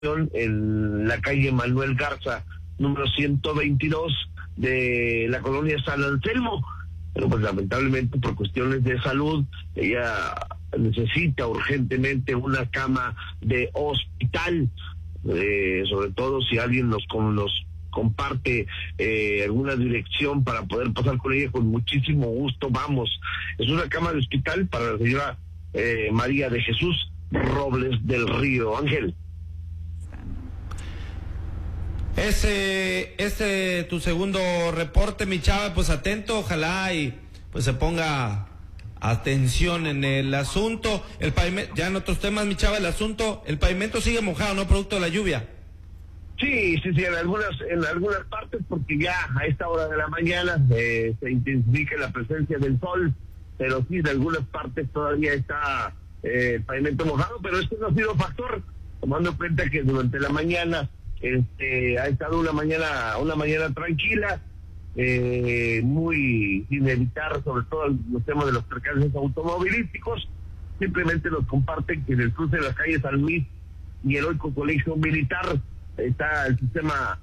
en la calle Manuel Garza, número 122 de la colonia San Anselmo, pero pues lamentablemente por cuestiones de salud ella necesita urgentemente una cama de hospital, sobre todo si alguien nos comparte alguna dirección para poder pasar con ella, con muchísimo gusto vamos. Es una cama de hospital para la señora María de Jesús Robles del Río. Ángel. Ese tu segundo reporte, mi chava, pues atento, ojalá y pues se ponga atención en el asunto. El pavimento, ya en otros temas, mi chava, el pavimento sigue mojado, ¿no? Producto de la lluvia. Sí, en algunas partes, porque ya a esta hora de la mañana se intensifica la presencia del sol, pero sí, en algunas partes todavía está el pavimento mojado, pero este no ha sido factor, tomando en cuenta que durante la mañana ha estado una mañana tranquila, muy sin evitar sobre todo los temas de los percances automovilísticos. Simplemente nos comparten que en el cruce de las calles San Luis y Heroico Colegio Militar está el sistema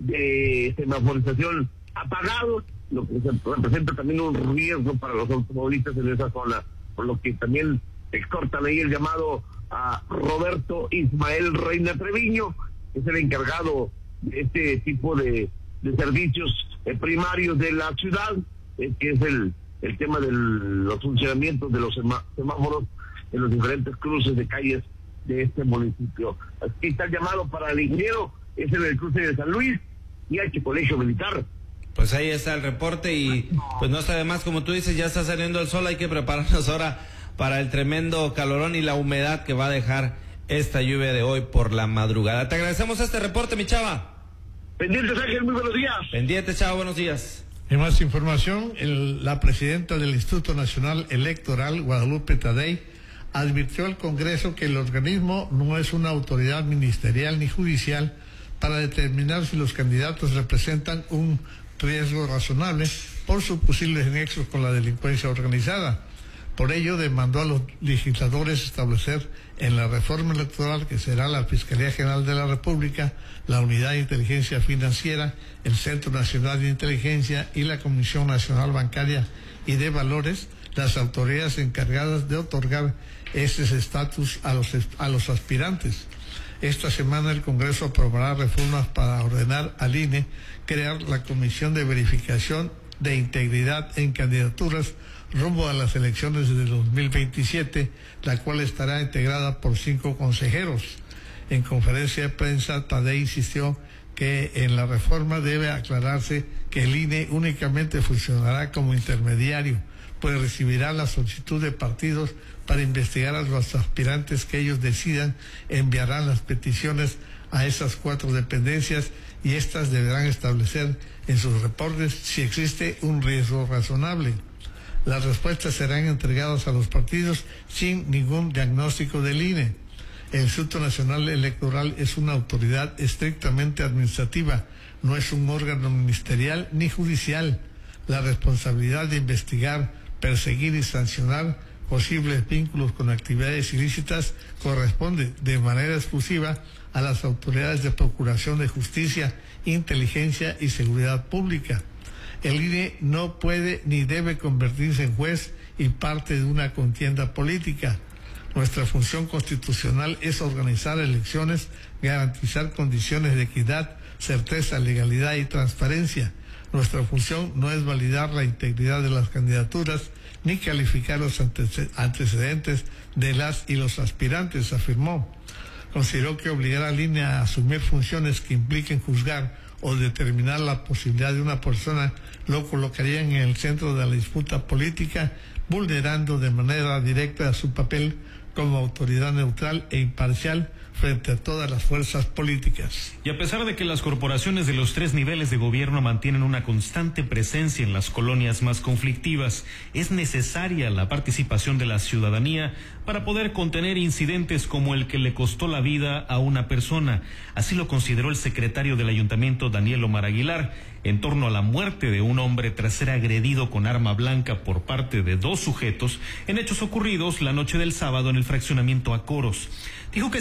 de semaforización apagado, lo que representa también un riesgo para los automovilistas en esa zona, por lo que también exhortan ahí el llamado a Roberto Ismael Reina Treviño, que es el encargado de este tipo de servicios primarios de la ciudad, que es el tema de los funcionamientos de los semáforos en los diferentes cruces de calles de este municipio. Aquí está el llamado para el ingeniero, es en el cruce de San Luis y H Colegio Militar. Pues ahí está el reporte y pues no está de más, como tú dices, ya está saliendo el sol, hay que prepararnos ahora para el tremendo calorón y la humedad que va a dejar esta lluvia de hoy por la madrugada. Te agradecemos este reporte, mi chava. Pendientes, Ángel, muy buenos días. Pendientes, chava, buenos días. En más información, la presidenta del Instituto Nacional Electoral, Guadalupe Tadei, advirtió al Congreso que el organismo no es una autoridad ministerial ni judicial para determinar si los candidatos representan un riesgo razonable por sus posibles nexos con la delincuencia organizada. Por ello, demandó a los legisladores establecer en la reforma electoral, que será la Fiscalía General de la República, la Unidad de Inteligencia Financiera, el Centro Nacional de Inteligencia y la Comisión Nacional Bancaria y de Valores, las autoridades encargadas de otorgar ese estatus a los aspirantes. Esta semana el Congreso aprobará reformas para ordenar al INE crear la Comisión de Verificación de Integridad en Candidaturas rumbo a las elecciones de 2027, la cual estará integrada por 5 consejeros. En conferencia de prensa, Tadei insistió que en la reforma debe aclararse que el INE únicamente funcionará como intermediario, pues recibirá la solicitud de partidos para investigar a los aspirantes que ellos decidan, enviarán las peticiones a esas 4 dependencias y éstas deberán establecer en sus reportes si existe un riesgo razonable. Las respuestas serán entregadas a los partidos sin ningún diagnóstico del INE. El Instituto Nacional Electoral es una autoridad estrictamente administrativa, no es un órgano ministerial ni judicial. La responsabilidad de investigar, perseguir y sancionar posibles vínculos con actividades ilícitas corresponde de manera exclusiva a las autoridades de Procuración de Justicia, Inteligencia y Seguridad Pública. El INE no puede ni debe convertirse en juez y parte de una contienda política. Nuestra función constitucional es organizar elecciones, garantizar condiciones de equidad, certeza, legalidad y transparencia. Nuestra función no es validar la integridad de las candidaturas ni calificar los antecedentes de las y los aspirantes, afirmó. Consideró que obligar al INE a asumir funciones que impliquen juzgar o determinar la posibilidad de una persona lo colocaría en el centro de la disputa política, vulnerando de manera directa su papel como autoridad neutral e imparcial frente a todas las fuerzas políticas. Y a pesar de que las corporaciones de los 3 niveles de gobierno mantienen una constante presencia en las colonias más conflictivas, es necesaria la participación de la ciudadanía para poder contener incidentes como el que le costó la vida a una persona. Así lo consideró el secretario del ayuntamiento, Daniel Omar Aguilar, en torno a la muerte de un hombre tras ser agredido con arma blanca por parte de 2 sujetos en hechos ocurridos la noche del sábado en el fraccionamiento Acoros. Dijo que si bien el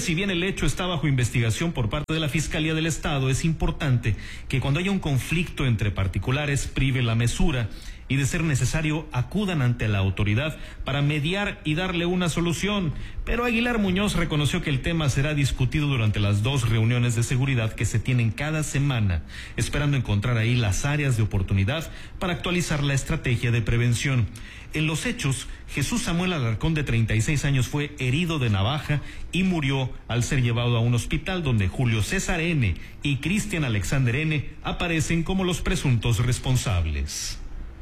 hecho está bajo investigación por parte de la Fiscalía del Estado, es importante que cuando haya un conflicto entre particulares prive la mesura y, de ser necesario, acudan ante la autoridad para mediar y darle una solución. Pero Aguilar Muñoz reconoció que el tema será discutido durante las 2 reuniones de seguridad que se tienen cada semana, esperando encontrar ahí las áreas de oportunidad para actualizar la estrategia de prevención. En los hechos, Jesús Samuel Alarcón, de 36 años, fue herido de navaja y murió al ser llevado a un hospital donde Julio César N. y Cristian Alexander N. aparecen como los presuntos responsables.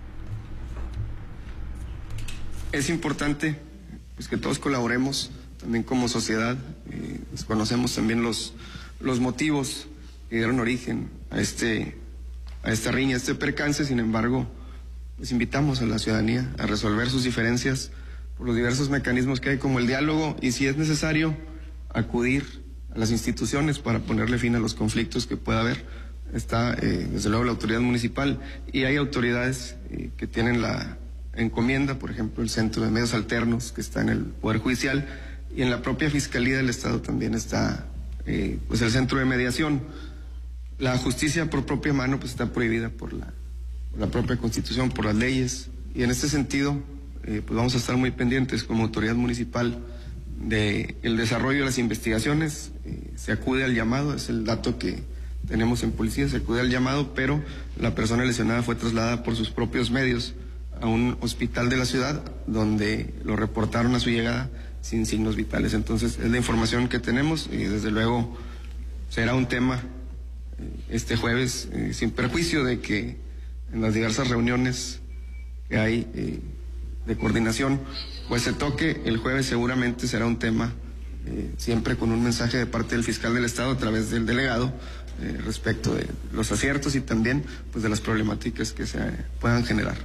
Es importante pues que todos colaboremos también como sociedad. Desconocemos también los motivos que dieron origen a esta riña, a este percance. Sin embargo, les invitamos a la ciudadanía a resolver sus diferencias por los diversos mecanismos que hay, como el diálogo, y si es necesario, acudir a las instituciones para ponerle fin a los conflictos que pueda haber. Está desde luego la autoridad municipal, y hay autoridades que tienen la encomienda, por ejemplo el Centro de Medios Alternos, que está en el Poder Judicial, y en la propia Fiscalía del Estado también está pues el Centro de Mediación. La justicia por propia mano pues está prohibida por la propia Constitución, por las leyes, y en este sentido pues vamos a estar muy pendientes como autoridad municipal del desarrollo de las investigaciones. Se acude al llamado, es el dato que tenemos en policía, se acude al llamado, pero la persona lesionada fue trasladada por sus propios medios a un hospital de la ciudad, donde lo reportaron a su llegada sin signos vitales. Entonces es la información que tenemos, y desde luego será un tema este jueves, sin perjuicio de que en las diversas reuniones que hay de coordinación pues se toque. El jueves seguramente será un tema, siempre con un mensaje de parte del fiscal del Estado a través del delegado, respecto de los aciertos y también pues de las problemáticas que se puedan generar.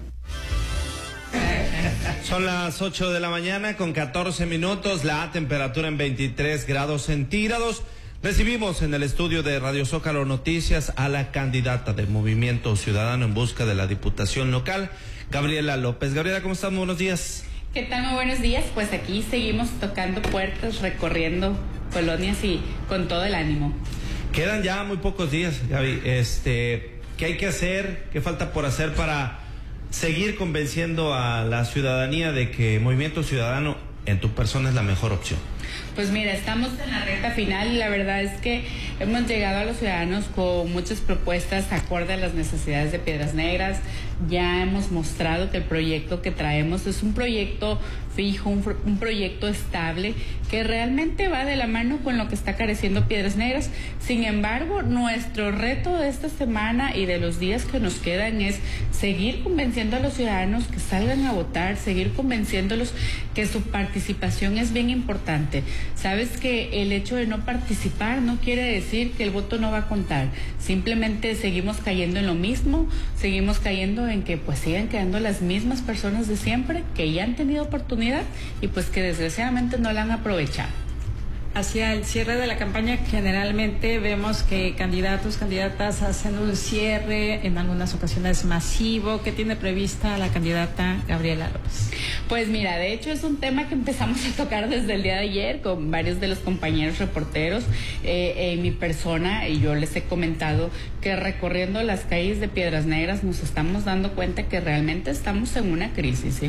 Son las 8 de la mañana con 14 minutos, la temperatura en 23 grados centígrados. Recibimos en el estudio de Radio Zócalo Noticias a la candidata del Movimiento Ciudadano en busca de la Diputación Local, Gabriela López. Gabriela, ¿cómo estás? Muy buenos días. ¿Qué tal? Muy buenos días. Pues aquí seguimos tocando puertas, recorriendo colonias y con todo el ánimo. Quedan ya muy pocos días, Gaby. ¿Qué hay que hacer? ¿Qué falta por hacer para seguir convenciendo a la ciudadanía de que Movimiento Ciudadano en tu persona es la mejor opción? Pues mira, estamos en la recta final y la verdad es que hemos llegado a los ciudadanos con muchas propuestas acorde a las necesidades de Piedras Negras. Ya hemos mostrado que el proyecto que traemos es un proyecto fijo, un proyecto estable que realmente va de la mano con lo que está careciendo Piedras Negras. Sin embargo, nuestro reto de esta semana y de los días que nos quedan es seguir convenciendo a los ciudadanos que salgan a votar, seguir convenciéndolos que su participación es bien importante. Sabes que el hecho de no participar no quiere decir que el voto no va a contar. Simplemente seguimos cayendo en lo mismo, seguimos cayendo en que pues sigan quedando las mismas personas de siempre que ya han tenido oportunidad y pues que desgraciadamente no la han aprovechado. Hacia el cierre de la campaña generalmente vemos que candidatos, candidatas hacen un cierre, en algunas ocasiones masivo. ¿Qué tiene prevista la candidata Gabriela López? Pues mira, de hecho es un tema que empezamos a tocar desde el día de ayer con varios de los compañeros reporteros, en mi persona, y yo les he comentado que recorriendo las calles de Piedras Negras nos estamos dando cuenta que realmente estamos en una crisis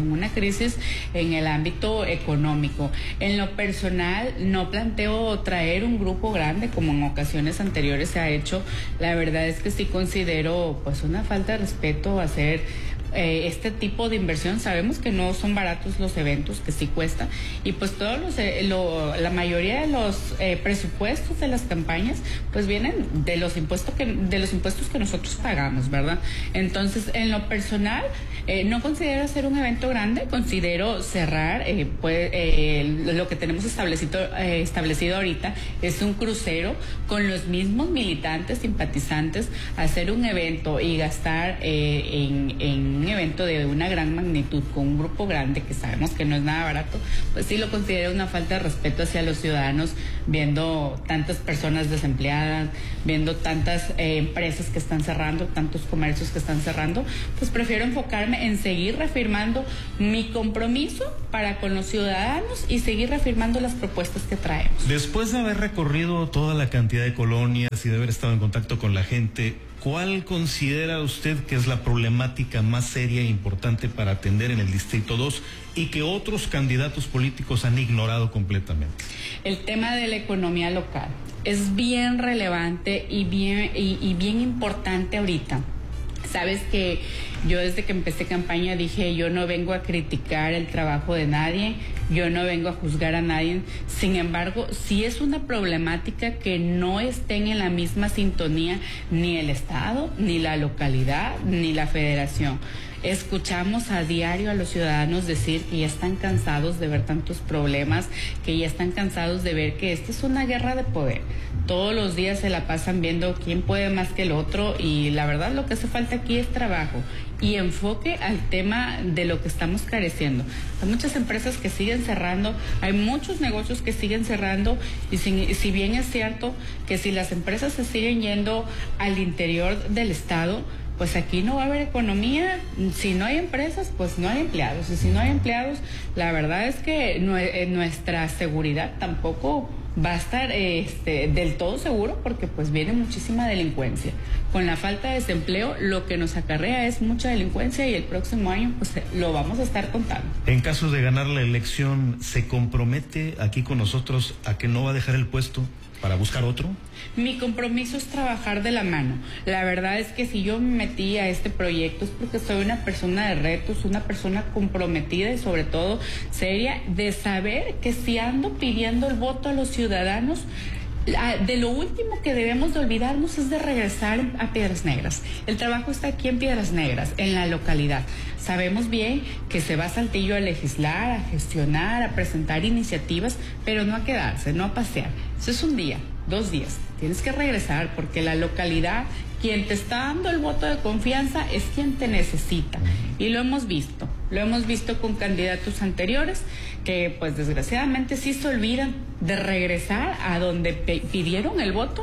en el ámbito económico. En lo personal no planteo traer un grupo grande como en ocasiones anteriores se ha hecho. La verdad es que sí considero pues una falta de respeto hacer este tipo de inversión. Sabemos que no son baratos los eventos, que sí cuesta, y pues todos la mayoría de los presupuestos de las campañas pues vienen de los impuestos que nosotros pagamos, ¿verdad? Entonces, en lo personal no considero hacer un evento grande, considero cerrar lo que tenemos establecido ahorita es un crucero con los mismos militantes, simpatizantes, hacer un evento y gastar en un evento de una gran magnitud con un grupo grande que sabemos que no es nada barato, pues sí lo considero una falta de respeto hacia los ciudadanos, viendo tantas personas desempleadas, viendo tantas empresas que están cerrando, tantos comercios que están cerrando, pues prefiero enfocarme en seguir reafirmando mi compromiso para con los ciudadanos y seguir reafirmando las propuestas que traemos. Después de haber recorrido toda la cantidad de colonias y de haber estado en contacto con la gente, ¿cuál considera usted que es la problemática más seria e importante para atender en el Distrito 2 y que otros candidatos políticos han ignorado completamente? El tema de la economía local es bien relevante y bien importante ahorita. Sabes que yo desde que empecé campaña dije, yo no vengo a criticar el trabajo de nadie, yo no vengo a juzgar a nadie. Sin embargo, sí es una problemática que no estén en la misma sintonía ni el Estado, ni la localidad, ni la federación. Escuchamos a diario a los ciudadanos decir que ya están cansados de ver tantos problemas, que ya están cansados de ver que esta es una guerra de poder. Todos los días se la pasan viendo quién puede más que el otro y la verdad lo que hace falta aquí es trabajo y enfoque al tema de lo que estamos careciendo. Hay muchas empresas que siguen cerrando, hay muchos negocios que siguen cerrando y si bien es cierto que si las empresas se siguen yendo al interior del estado, pues aquí no va a haber economía. Si no hay empresas, pues no hay empleados. Y si no hay empleados, la verdad es que nuestra seguridad tampoco va a estar del todo seguro porque pues viene muchísima delincuencia. Con la falta de desempleo, lo que nos acarrea es mucha delincuencia y el próximo año pues lo vamos a estar contando. En caso de ganar la elección, ¿se compromete aquí con nosotros a que no va a dejar el puesto para buscar otro? Mi compromiso es trabajar de la mano. La verdad es que si yo me metí a este proyecto es porque soy una persona de retos, una persona comprometida y sobre todo seria, de saber que si ando pidiendo el voto a los ciudadanos, de lo último que debemos de olvidarnos es de regresar a Piedras Negras. El trabajo está aquí en Piedras Negras, en la localidad. Sabemos bien que se va a Saltillo a legislar, a gestionar, a presentar iniciativas, pero no a quedarse, no a pasear. Eso es un día, 2 días. Tienes que regresar porque la localidad, quien te está dando el voto de confianza es quien te necesita. Y lo hemos visto con candidatos anteriores que pues desgraciadamente sí se olvidan de regresar a donde pidieron el voto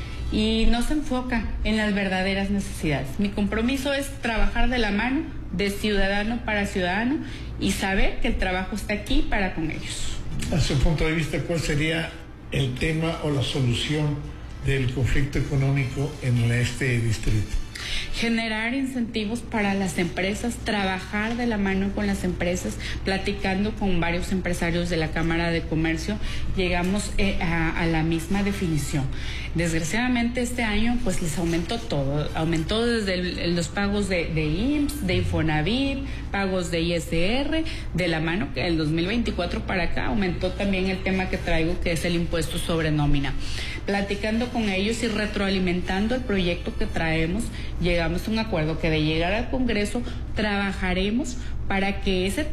y no se enfoca en las verdaderas necesidades. Mi compromiso es trabajar de la mano, de ciudadano para ciudadano y saber que el trabajo está aquí para con ellos. A su punto de vista, ¿cuál sería el tema o la solución del conflicto económico en este distrito? Generar incentivos para las empresas, trabajar de la mano con las empresas, platicando con varios empresarios de la Cámara de Comercio, llegamos a la misma definición. Desgraciadamente este año pues les aumentó todo, aumentó desde los pagos de IMSS, de Infonavit, pagos de ISR, de la mano que el 2024 para acá aumentó también el tema que traigo que es el impuesto sobre nómina. Platicando con ellos y retroalimentando el proyecto que traemos, llegamos a un acuerdo que de llegar al Congreso trabajaremos para que ese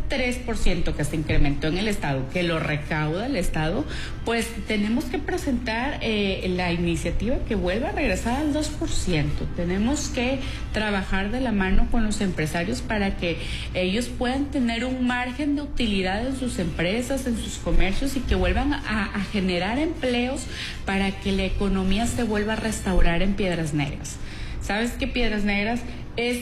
3% que se incrementó en el Estado, que lo recauda el Estado, pues tenemos que presentar la iniciativa que vuelva a regresar al 2%. Tenemos que trabajar de la mano con los empresarios para que ellos puedan tener un margen de utilidad en sus empresas, en sus comercios y que vuelvan a generar empleos para que la economía se vuelva a restaurar en Piedras Negras. ¿Sabes que Piedras Negras es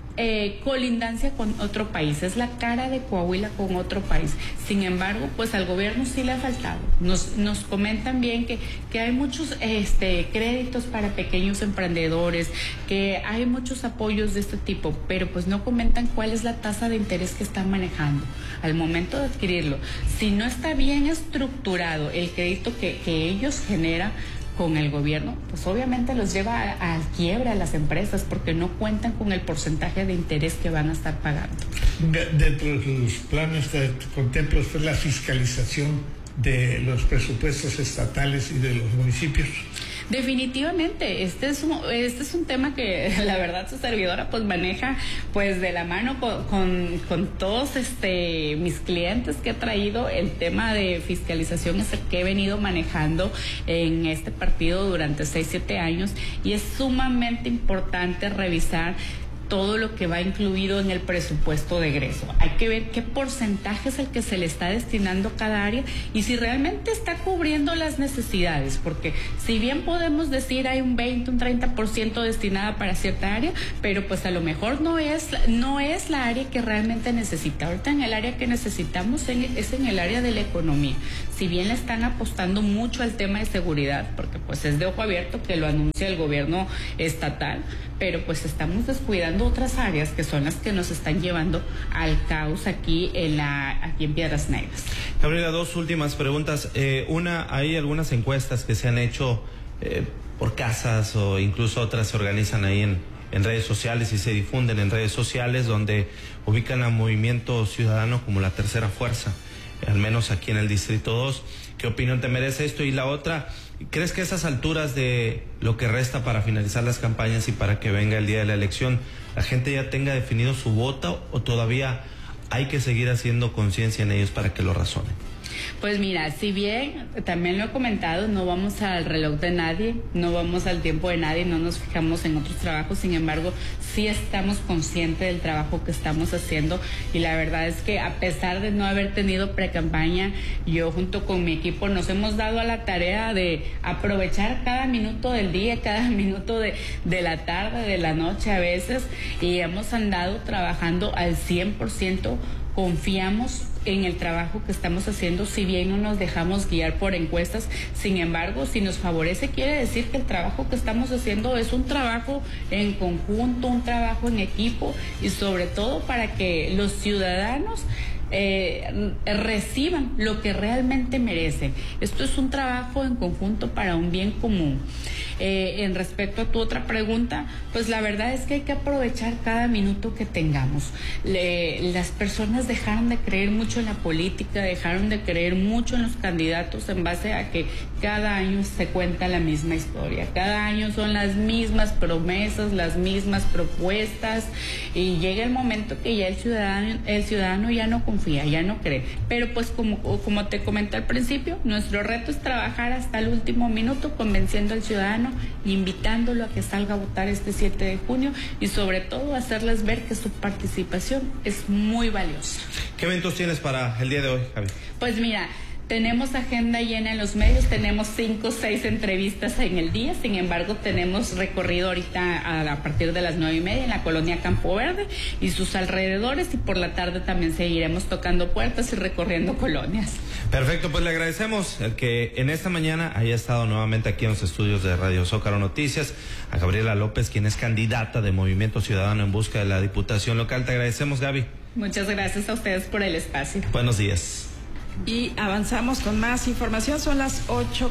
colindancia con otro país, es la cara de Coahuila con otro país? Sin embargo, pues al gobierno sí le ha faltado. Nos comentan bien que hay muchos créditos para pequeños emprendedores, que hay muchos apoyos de este tipo, pero pues no comentan cuál es la tasa de interés que están manejando al momento de adquirirlo. Si no está bien estructurado el crédito que ellos generan con el gobierno, pues obviamente los lleva a quiebra a las empresas porque no cuentan con el porcentaje de interés que van a estar pagando. Dentro de sus planes contempla usted la fiscalización de los presupuestos estatales y de los municipios. Definitivamente, este es un tema que la verdad su servidora pues maneja pues de la mano con todos mis clientes que he traído. El tema de fiscalización es el que he venido manejando en este partido durante 6-7 años y es sumamente importante revisar todo lo que va incluido en el presupuesto de egreso. Hay que ver qué porcentaje es el que se le está destinando cada área y si realmente está cubriendo las necesidades, porque si bien podemos decir hay un 20, un 30% destinada para cierta área, pero pues a lo mejor no es la área que realmente necesita. Ahorita en el área que necesitamos es en el área de la economía. Si bien le están apostando mucho al tema de seguridad, porque pues es de ojo abierto que lo anuncia el gobierno estatal, pero pues estamos descuidando otras áreas que son las que nos están llevando al caos aquí en Piedras Negras. Gabriela, dos últimas preguntas. Hay algunas encuestas que se han hecho por casas o incluso otras se organizan ahí en redes sociales y se difunden en redes sociales donde ubican a Movimiento Ciudadano como la tercera fuerza, al menos aquí en el Distrito 2. ¿Qué opinión te merece esto? Y la otra, ¿crees que a esas alturas de lo que resta para finalizar las campañas y para que venga el día de la elección, la gente ya tenga definido su voto o todavía hay que seguir haciendo conciencia en ellos para que lo razonen? Pues mira, si bien también lo he comentado, no vamos al reloj de nadie, no vamos al tiempo de nadie, no nos fijamos en otros trabajos, sin embargo, sí estamos conscientes del trabajo que estamos haciendo y la verdad es que a pesar de no haber tenido pre-campaña, yo junto con mi equipo nos hemos dado a la tarea de aprovechar cada minuto del día, cada minuto de la tarde, de la noche a veces, y hemos andado trabajando al 100%. Confiamos en el trabajo que estamos haciendo, si bien no nos dejamos guiar por encuestas, sin embargo, si nos favorece, quiere decir que el trabajo que estamos haciendo es un trabajo en conjunto, un trabajo en equipo y sobre todo para que los ciudadanos reciban lo que realmente merecen. Esto es un trabajo en conjunto para un bien común. En respecto a tu otra pregunta, pues la verdad es que hay que aprovechar cada minuto que tengamos. Las personas dejaron de creer mucho en la política, dejaron de creer mucho en los candidatos en base a que cada año se cuenta la misma historia, cada año son las mismas promesas, las mismas propuestas y llega el momento que ya el ciudadano ya no confía, ya no cree. Pero pues como te comenté al principio, nuestro reto es trabajar hasta el último minuto convenciendo al ciudadano, invitándolo a que salga a votar este 7 de junio y sobre todo hacerles ver que su participación es muy valiosa. ¿Qué eventos tienes para el día de hoy, Javi? Pues mira, tenemos agenda llena en los medios, tenemos 5 o 6 entrevistas en el día, sin embargo tenemos recorrido ahorita a partir de las 9:30 en la colonia Campo Verde y sus alrededores y por la tarde también seguiremos tocando puertas y recorriendo colonias. Perfecto, pues le agradecemos el que en esta mañana haya estado nuevamente aquí en los estudios de Radio Zócalo Noticias, a Gabriela López, quien es candidata de Movimiento Ciudadano en busca de la Diputación Local. Te agradecemos, Gaby. Muchas gracias a ustedes por el espacio. Buenos días. Y avanzamos con más información, son las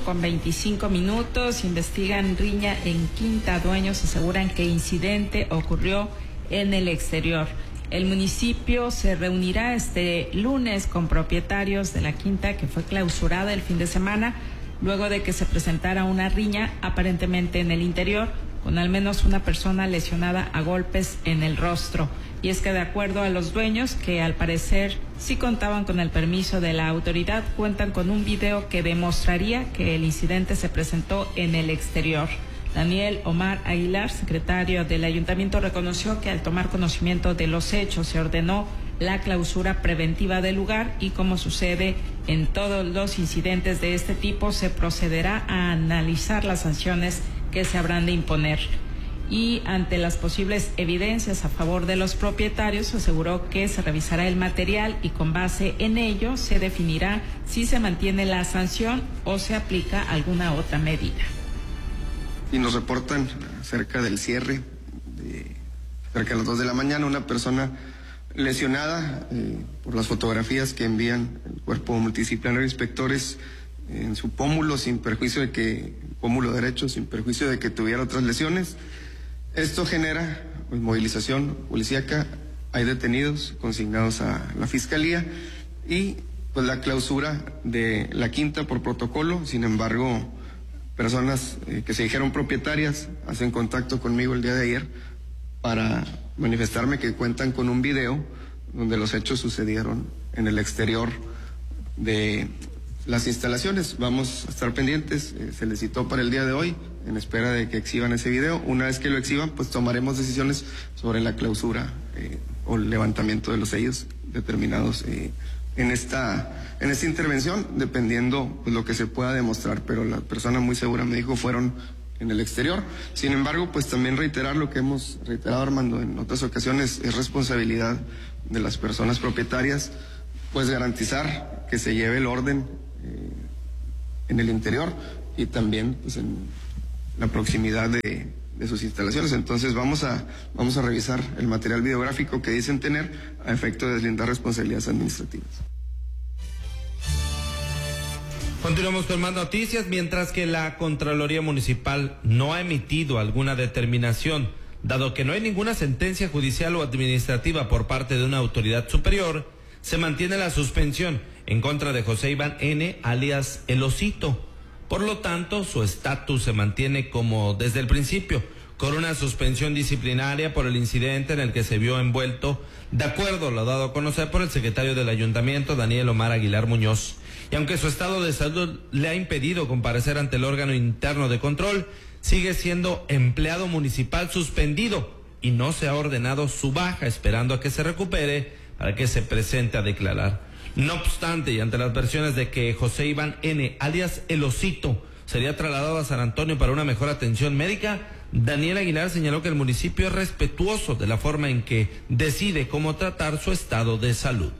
8:25. Investigan riña en Quinta, dueños aseguran que incidente ocurrió en el exterior. El municipio se reunirá este lunes con propietarios de la quinta que fue clausurada el fin de semana, luego de que se presentara una riña aparentemente en el interior, con al menos una persona lesionada a golpes en el rostro. Y es que de acuerdo a los dueños, que al parecer sí contaban con el permiso de la autoridad, cuentan con un video que demostraría que el incidente se presentó en el exterior. Daniel Omar Aguilar, secretario del ayuntamiento, reconoció que al tomar conocimiento de los hechos se ordenó la clausura preventiva del lugar y, como sucede en todos los incidentes de este tipo, se procederá a analizar las sanciones que se habrán de imponer. Y ante las posibles evidencias a favor de los propietarios, aseguró que se revisará el material y con base en ello se definirá si se mantiene la sanción o se aplica alguna otra medida. Y nos reportan acerca del cierre, cerca de las 2 de la mañana, una persona lesionada por las fotografías que envían el cuerpo multidisciplinario de inspectores en su pómulo, sin perjuicio de que, pómulo derecho, sin perjuicio de que tuviera otras lesiones. Esto genera pues, movilización policíaca, hay detenidos consignados a la fiscalía y pues la clausura de la quinta por protocolo. Sin embargo, personas que se dijeron propietarias hacen contacto conmigo el día de ayer para manifestarme que cuentan con un video donde los hechos sucedieron en el exterior de las instalaciones. Vamos a estar pendientes, se les citó para el día de hoy, en espera de que exhiban ese video. Una vez que lo exhiban, pues tomaremos decisiones sobre la clausura o el levantamiento de los sellos determinados en esta intervención, dependiendo pues, lo que se pueda demostrar. Pero la persona muy segura me dijo fueron en el exterior. Sin embargo, pues también reiterar lo que hemos reiterado, Armando, en otras ocasiones, es responsabilidad de las personas propietarias, pues garantizar que se lleve el orden en el interior y también pues en la proximidad de sus instalaciones. Entonces vamos a revisar el material videográfico que dicen tener a efecto de deslindar responsabilidades administrativas. Continuamos con más noticias. Mientras que la Contraloría Municipal no ha emitido alguna determinación, dado que no hay ninguna sentencia judicial o administrativa por parte de una autoridad superior, se mantiene la suspensión en contra de José Iván N., alias El Osito. Por lo tanto, su estatus se mantiene como desde el principio, con una suspensión disciplinaria por el incidente en el que se vio envuelto, de acuerdo a lo dado a conocer por el secretario del Ayuntamiento, Daniel Omar Aguilar Muñoz. Y aunque su estado de salud le ha impedido comparecer ante el órgano interno de control, sigue siendo empleado municipal suspendido y no se ha ordenado su baja, esperando a que se recupere para que se presente a declarar. No obstante, y ante las versiones de que José Iván N., alias El Osito, sería trasladado a San Antonio para una mejor atención médica, Daniel Aguilar señaló que el municipio es respetuoso de la forma en que decide cómo tratar su estado de salud.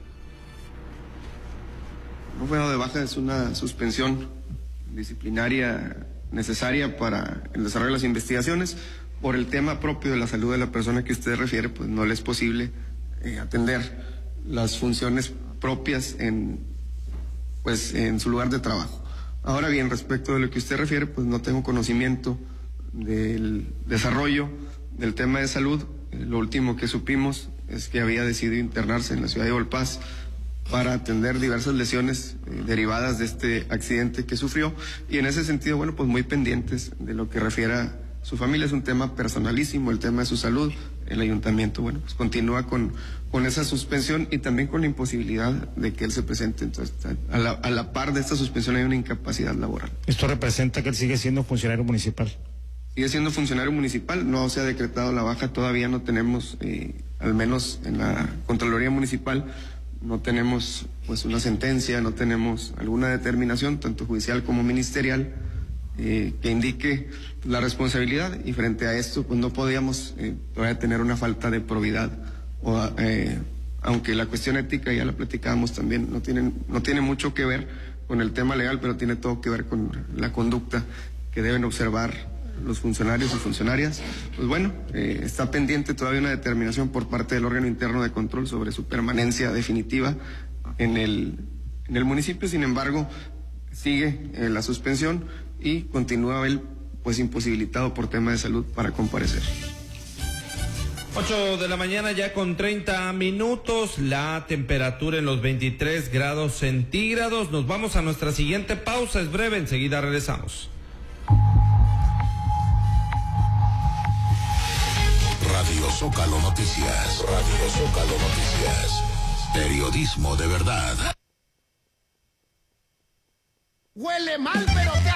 No fue dado de baja, es una suspensión disciplinaria necesaria para el desarrollo de las investigaciones. Por el tema propio de la salud de la persona que usted refiere, pues no le es posible atender las funciones propias en su lugar de trabajo. Ahora bien, respecto de lo que usted refiere, pues no tengo conocimiento del desarrollo del tema de salud. Lo último que supimos es que había decidido internarse en la ciudad de Volpás para atender diversas lesiones derivadas de este accidente que sufrió, y en ese sentido, bueno, pues muy pendientes de lo que refiera su familia. Es un tema personalísimo, el tema de su salud. El ayuntamiento, bueno, pues continúa con esa suspensión y también con la imposibilidad de que él se presente. Entonces, a la par de esta suspensión hay una incapacidad laboral. ¿Esto representa que él sigue siendo funcionario municipal? Sigue siendo funcionario municipal, no se ha decretado la baja, todavía no tenemos, al menos en la Contraloría Municipal, no tenemos pues una sentencia, no tenemos alguna determinación, tanto judicial como ministerial, que indique la responsabilidad, y frente a esto pues no podíamos todavía tener una falta de probidad, aunque la cuestión ética, ya la platicábamos también, no tiene mucho que ver con el tema legal, pero tiene todo que ver con la conducta que deben observar los funcionarios y funcionarias. Pues bueno, está pendiente todavía una determinación por parte del órgano interno de control sobre su permanencia definitiva en el municipio. Sin embargo, sigue la suspensión y continúa él pues imposibilitado por tema de salud para comparecer. 8 de la mañana ya con 30 minutos, la temperatura en los 23 grados centígrados. Nos vamos a nuestra siguiente pausa, es breve, enseguida regresamos. Radio Zócalo Noticias, Radio Zócalo Noticias, periodismo de verdad. Huele mal, pero